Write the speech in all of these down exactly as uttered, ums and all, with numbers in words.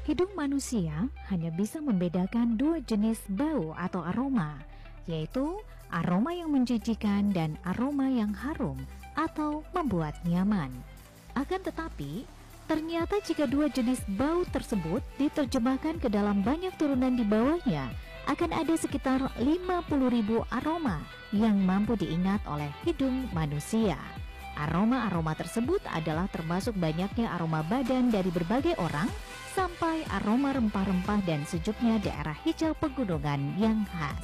Hidung manusia hanya bisa membedakan dua jenis bau atau aroma, yaitu aroma yang menjijikan dan aroma yang harum atau membuat nyaman. Akan tetapi, ternyata jika dua jenis bau tersebut diterjemahkan ke dalam banyak turunan di bawahnya, akan ada sekitar lima puluh ribu aroma yang mampu diingat oleh hidung manusia. Aroma-aroma tersebut adalah termasuk banyaknya aroma badan dari berbagai orang, sampai aroma rempah-rempah dan sejuknya daerah hijau pegunungan yang khas.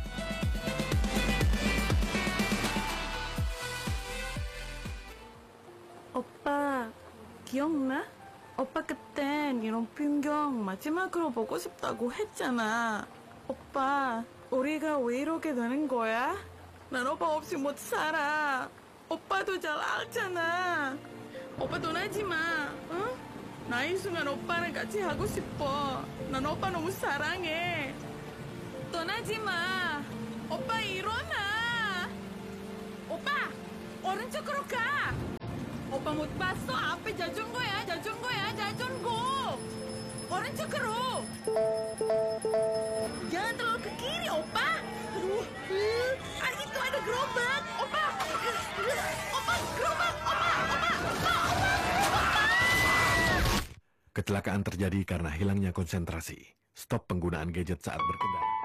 오빠, 기억나? 오빠 그땐 이런 풍경 마지막으로 보고 싶다고 했잖아. 오빠, 우리가 왜 이러게 되는 거야? 난 오빠 없이 못 살아. 오빠도 잘 알잖아. 오빠 떠나지 마, 응? 나 이 순간 오빠랑 같이 하고 싶어. 난 오빠 너무 사랑해. 떠나지 마. 오빠 일어나. 오빠, 오른쪽으로 가. 오빠 못 봤어? 앞에 자전거야, 자전거야, 자전거. 오른쪽으로. Jangan terlalu ke kiri, opa. Aduh, uh, itu ada gerobak, opa. Opa, gerobak, opa, opa, opa, opa, opa. Kecelakaan terjadi karena hilangnya konsentrasi. Stop penggunaan gadget saat berkendara.